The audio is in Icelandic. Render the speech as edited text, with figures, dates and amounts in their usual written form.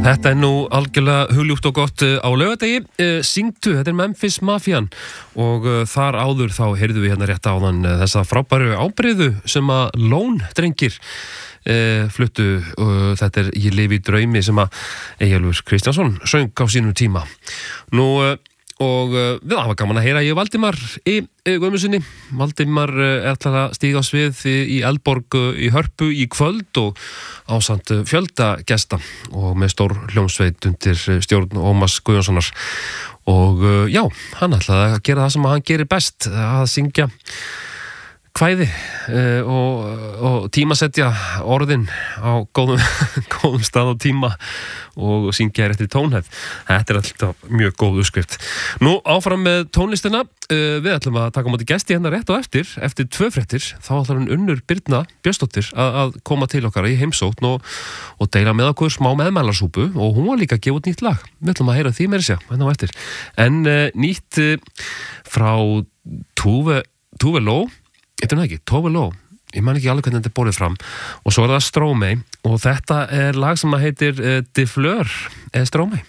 Þetta nú algjörlega hugljúft og gott á laugardegi. Syngdu, þetta Memphis Mafian og þar áður þá heyrðum við hérna rétt áðan þessa frábæru ábreiðu sem að Lón-drengir fluttu. Þetta Ég lifi í draumi sem að Eyjólfur Kristjánsson söng á sínum tíma. Og við hafa gaman að heyra ég Valdimar í Guðmundssoni. Valdimar ætlar að stíga á svið í Eldborg í Hörpu í kvöld og ásamt fjölda gesta og með stór hljómsveit undir stjórn Ómars Guðjónssonar. Og já, hann ætlaði að gera það sem hann gerir best, að syngja kvæði og tímasetja orðin á góðum stað og tíma og syngja rétt í tónhæð. Þetta alltaf mjög góð uppskrift. Nú áfram með tónlistina. Við ætlum að taka á móti gesti hérna rétt og eftir 2 fréttir. Þá ætlar hún Unnur Birna Björnsdóttir að koma til okkar í heimsókn og deila með okkur smá meðmælasúpu og hún var líka að gefa út nýtt lag. Við ætlum að heyra því meira sér hérna á eftir. En nýtt frá Tove Lo. Þetta ekki, Tove Lo. Ég man ekki alveg hvernig þetta borðið fram. Og svo það Stromae og þetta lag sem heitir De Fleur Stromae.